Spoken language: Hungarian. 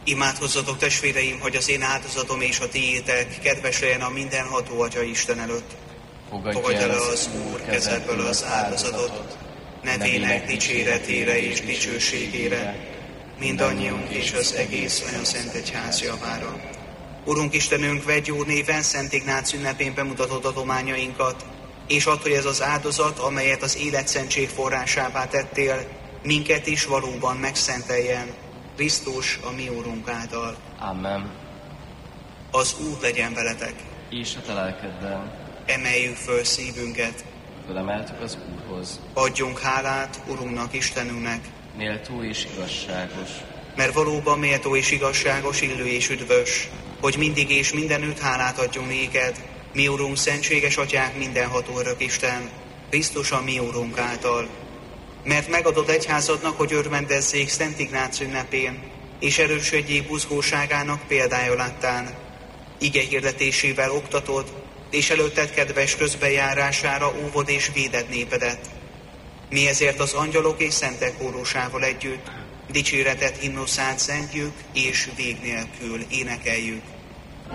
Imádkozzatok, testvéreim, hogy az én áldozatom és a tiétek kedves legyen a mindenható Atya Isten előtt. Fogadj el az Úr kezedből az áldozatot, nevének dicséretére és dicsőségére, mindannyiunk és az egész Anyaszent Egyház javára. Urunk Istenünk, vegyj jó néven Szent Ignác ünnepén bemutatott adományainkat, és add, hogy ez az áldozat, amelyet az életszentség forrásává tettél, minket is valóban megszenteljen, Krisztus a mi Úrunk által. Amen. Az Úr legyen veletek. És a te lelkeddel. Emeljük föl szívünket. Fölemeltük az Úrhoz. Adjunk hálát Urunknak, Istenünknek. Méltó és igazságos. Mert valóban méltó és igazságos, illő és üdvös, hogy mindig és mindenütt hálát adjunk néked, mi Urunk, szentséges Atyánk, mindenható örök Isten, Krisztus a mi Úrunk által. Mert megadod egyházadnak, hogy örvendezzék Szent Ignác ünnepén, és erősödjék buzgóságának példája láttán. Ige hirdetésével oktatod, és előtted kedves közbejárására óvod és véded népedet. Mi ezért az angyalok és szentek kórusával együtt dicséretet, himnuszát szentjük, és vég nélkül énekeljük.